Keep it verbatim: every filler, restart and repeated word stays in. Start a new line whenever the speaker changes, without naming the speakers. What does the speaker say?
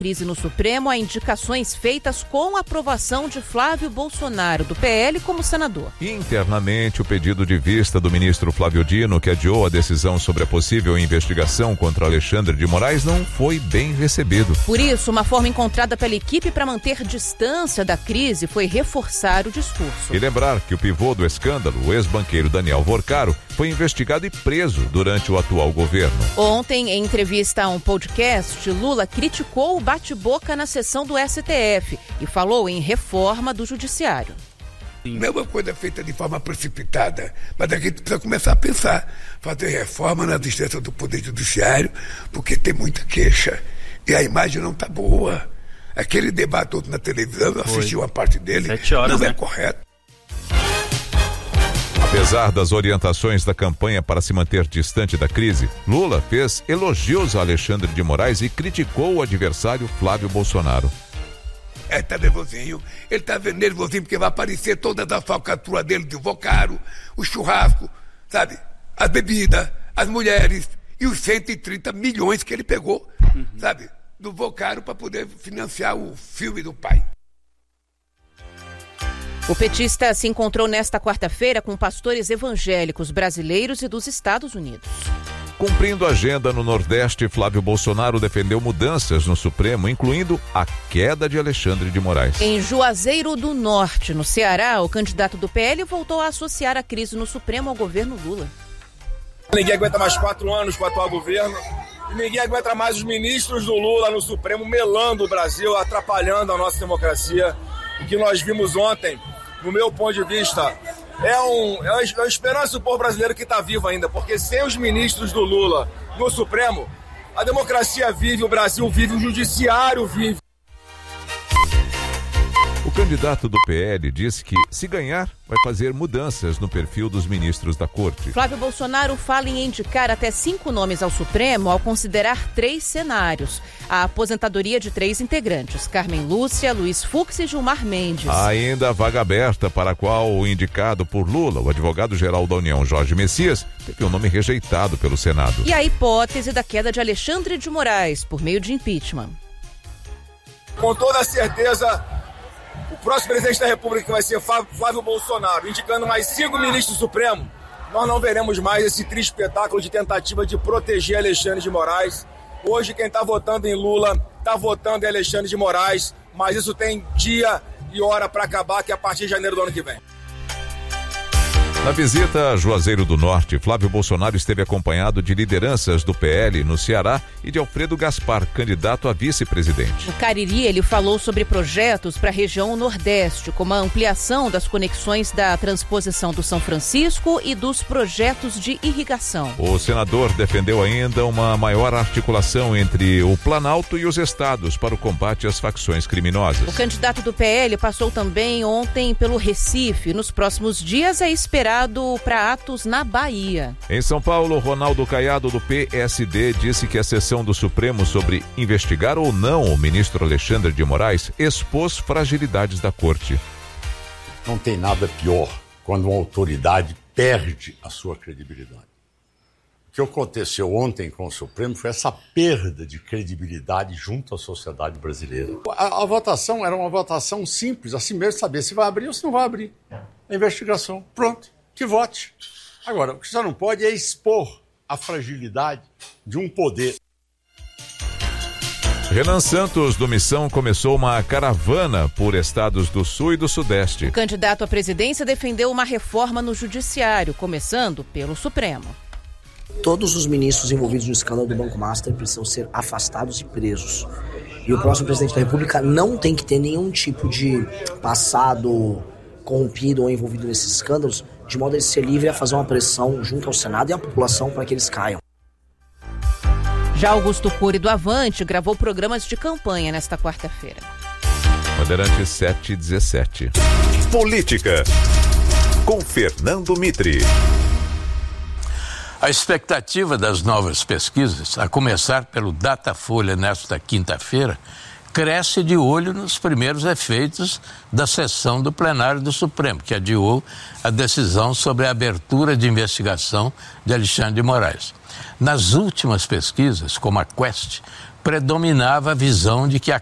Crise no Supremo a indicações feitas com a aprovação de Flávio Bolsonaro, do P L, como senador.
Internamente, o pedido de vista do ministro Flávio Dino, que adiou a decisão sobre a possível investigação contra Alexandre de Moraes, não foi bem recebido.
Por isso, uma forma encontrada pela equipe para manter distância da crise foi reforçar o discurso.
E lembrar que o pivô do escândalo, o ex-banqueiro Daniel Vorcaro, foi investigado e preso durante o atual governo.
Ontem, em entrevista a um podcast, Lula criticou o bate-boca na sessão do S T F e falou em reforma do judiciário.
Não é uma coisa feita de forma precipitada, mas a gente precisa começar a pensar, fazer reforma na existência do Poder Judiciário, porque tem muita queixa e a imagem não está boa. Aquele debate todo na televisão, eu assisti uma parte dele,
Sete horas,
não
né?
é correto.
Apesar das orientações da campanha para se manter distante da crise, Lula fez elogios a Alexandre de Moraes e criticou o adversário Flávio Bolsonaro.
Ele tá nervosinho, ele tá nervosinho porque vai aparecer toda a falcatrua dele de Vocaro, o churrasco, sabe? As bebidas, as mulheres e os cento e trinta milhões que ele pegou, uhum. sabe? Do Vocaro para poder financiar o filme do pai.
O petista se encontrou nesta quarta-feira com pastores evangélicos brasileiros e dos Estados Unidos.
Cumprindo a agenda no Nordeste, Flávio Bolsonaro defendeu mudanças no Supremo, incluindo a queda de Alexandre de Moraes.
Em Juazeiro do Norte, no Ceará, o candidato do P L voltou a associar a crise no Supremo ao governo Lula.
Ninguém aguenta mais quatro anos com o atual governo e ninguém aguenta mais os ministros do Lula no Supremo melando o Brasil, atrapalhando a nossa democracia. O que nós vimos ontem, no meu ponto de vista, é, um, é uma esperança do povo brasileiro que está vivo ainda, porque sem os ministros do Lula no Supremo, a democracia vive, o Brasil vive, o judiciário vive.
O candidato do P L disse que, se ganhar, vai fazer mudanças no perfil dos ministros da corte.
Flávio Bolsonaro fala em indicar até cinco nomes ao Supremo ao considerar três cenários. A aposentadoria de três integrantes, Carmen Lúcia, Luiz Fux e Gilmar Mendes.
Ainda a vaga aberta para a qual o indicado por Lula, o advogado-geral da União, Jorge Messias, teve o nome rejeitado pelo Senado.
E a hipótese da queda de Alexandre de Moraes por meio de impeachment.
Com toda certeza, o próximo presidente da República, que vai ser Flávio Bolsonaro, indicando mais cinco ministros do Supremo, nós não veremos mais esse triste espetáculo de tentativa de proteger Alexandre de Moraes. Hoje quem está votando em Lula está votando em Alexandre de Moraes, mas isso tem dia e hora para acabar, que é a partir de janeiro do ano que vem.
Na visita a Juazeiro do Norte, Flávio Bolsonaro esteve acompanhado de lideranças do P L no Ceará e de Alfredo Gaspar, candidato a vice-presidente.
No Cariri, ele falou sobre projetos para a região Nordeste, como a ampliação das conexões da transposição do São Francisco e dos projetos de irrigação.
O senador defendeu ainda uma maior articulação entre o Planalto e os estados para o combate às facções criminosas.
O candidato do P L passou também ontem pelo Recife. Nos próximos dias é esperado para atos na Bahia.
Em São Paulo, Ronaldo Caiado, do P S D, disse que a sessão do Supremo sobre investigar ou não o ministro Alexandre de Moraes expôs fragilidades da corte.
Não tem nada pior quando uma autoridade perde a sua credibilidade. O que aconteceu ontem com o Supremo foi essa perda de credibilidade junto à sociedade brasileira. A, a votação era uma votação simples, assim mesmo, saber se vai abrir ou se não vai abrir a investigação. Pronto. Que vote. Agora, o que você não pode é expor a fragilidade de um poder.
Renan Santos, do Missão, começou uma caravana por estados do Sul e do Sudeste.
O candidato à presidência defendeu uma reforma no judiciário, começando pelo Supremo.
Todos os ministros envolvidos no escândalo do Banco Master precisam ser afastados e presos. E o próximo presidente da República não tem que ter nenhum tipo de passado corrompido ou envolvido nesses escândalos, de modo a ele ser livre a fazer uma pressão junto ao Senado e à população para que eles caiam.
Já Augusto Cury, do Avante, gravou programas de campanha nesta quarta-feira.
Bandeirantes sete e dezessete.
Política, com Fernando Mitre.
A expectativa das novas pesquisas, a começar pelo Datafolha nesta quinta-feira, cresce de olho nos primeiros efeitos da sessão do plenário do Supremo, que adiou a decisão sobre a abertura de investigação de Alexandre de Moraes. Nas últimas pesquisas, como a Quest, predominava a visão de que a